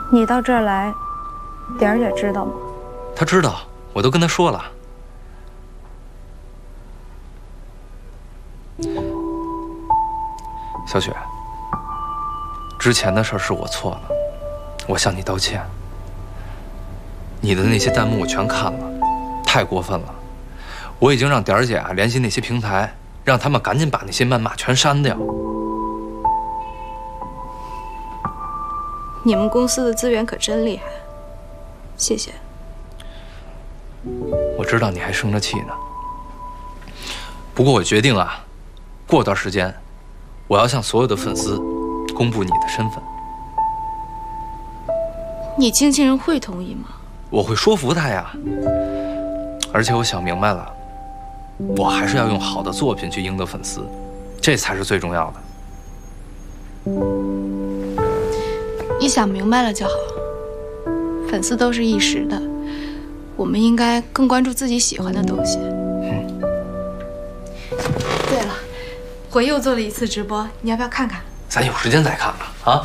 你到这儿来，点儿姐知道吗？ 她知道，我都跟她说了。小雪，之前的事是我错了，我向你道歉。你的那些弹幕我全看了，太过分了。我已经让点儿姐联系那些平台，让他们赶紧把那些谩骂全删掉。 你们公司的资源可真厉害，谢谢。 我知道你还生着气呢，不过我决定啊，过段时间，我要向所有的粉丝公布你的身份。 你经纪人会同意吗？ 我会说服他呀。而且我想明白了，我还是要用好的作品去赢得粉丝，这才是最重要的。 你想明白了就好。粉丝都是一时的，我们应该更关注自己喜欢的东西。对了，我又做了一次直播，你要不要看看？ 咱有时间再看吧，啊？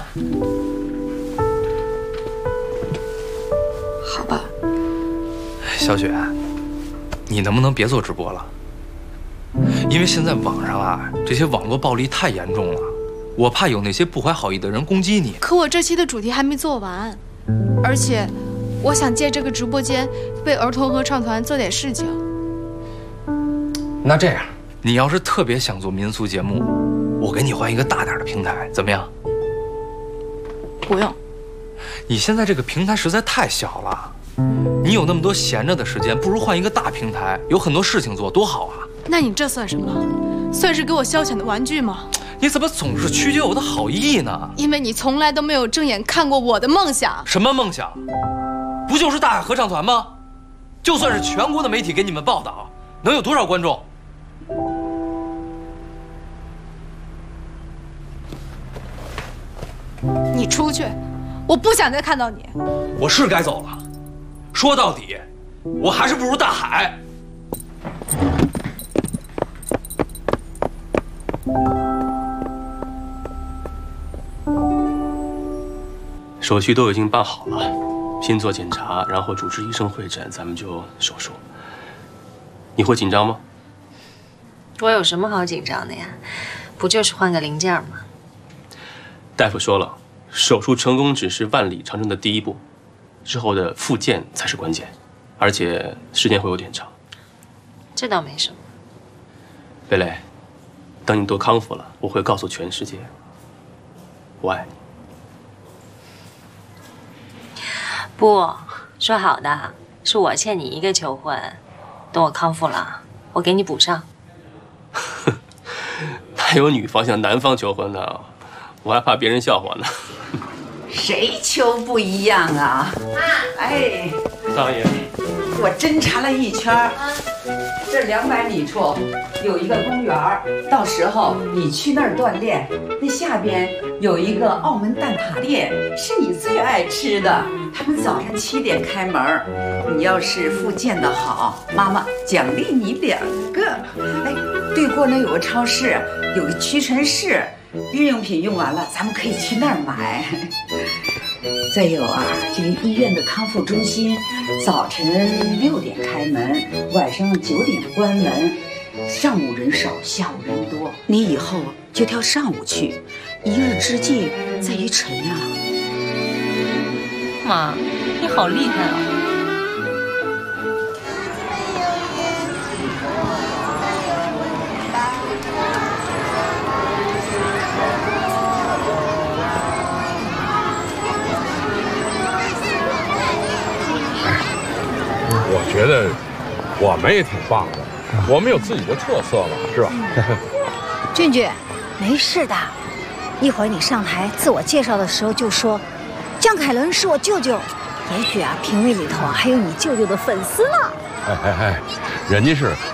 好吧。 小雪，你能不能别做直播了？因为现在网上啊，这些网络暴力太严重了，我怕有那些不怀好意的人攻击你。 可我这期的主题还没做完，而且我想借这个直播间为儿童合唱团做点事情。 那这样，你要是特别想做民俗节目，我给你换一个大点的平台，怎么样？ 不用。 你现在这个平台实在太小了，你有那么多闲着的时间，不如换一个大平台，有很多事情做，多好啊！ 那你这算什么？算是给我消遣的玩具吗？ 你怎么总是曲解我的好意呢？ 因为你从来都没有正眼看过我的梦想。 什么梦想？不就是大海合唱团吗？就算是全国的媒体给你们报道，能有多少观众？ 你出去，我不想再看到你。 我是该走了，说到底，我还是不如大海。 手续都已经办好了，先做检查，然后主治医生会诊，咱们就手术。你会紧张吗？ 我有什么好紧张的呀？不就是换个零件吗？ 大夫说了，手术成功只是万里长征的第一步，之后的复健才是关键，而且时间会有点长。 这倒没什么。 贝蕾，等你都康复了，我会告诉全世界，我爱你。 不，说好的是我欠你一个求婚，等我康复了，我给你补上。 哪有女方向男方求婚的？我还怕别人笑话呢。 谁求不一样啊？哎， 大爷， 我侦查了一圈，这200米处有一个公园，到时候你去那儿锻炼。那下边有一个澳门蛋挞店，是你最爱吃的。他们早上7点开门，你要是复健的好，妈妈奖励你2个。哎，对过那有个超市，有个屈臣氏，日用品用完了，咱们可以去那儿买。再有啊，这个医院的康复中心，早晨6点开门，晚上9点关门，上午人少，下午人多。你以后就挑上午去，一日之计在于晨啊。 妈，你好厉害啊！ 我觉得我们也挺棒的，我们有自己的特色嘛，是吧？ 俊俊，没事的，一会儿你上台自我介绍的时候就说，江凯伦是我舅舅，也许啊，评委里头啊还有你舅舅的粉丝呢。 哎，人家是